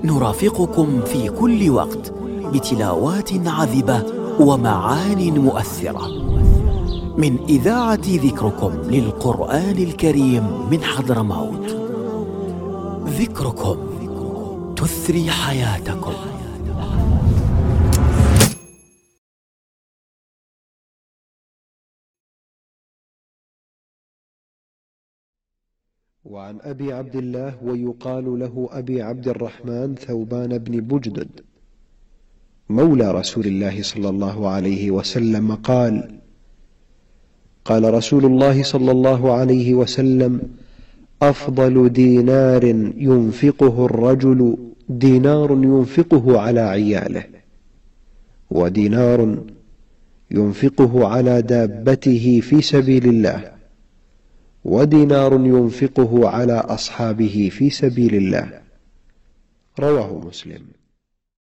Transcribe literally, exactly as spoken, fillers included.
نرافقكم في كل وقت بتلاوات عذبة ومعان مؤثرة من إذاعة ذكركم للقرآن الكريم من حضرموت. ذكركم تثري حياتكم. وعن أبي عبد الله ويقال له أبي عبد الرحمن ثوبان بن بجدد مولى رسول الله صلى الله عليه وسلم قال: قال رسول الله صلى الله عليه وسلم: أفضل دينار ينفقه الرجل دينار ينفقه على عياله، ودينار ينفقه على دابته في سبيل الله، ودينار ينفقه على أصحابه في سبيل الله. رواه مسلم.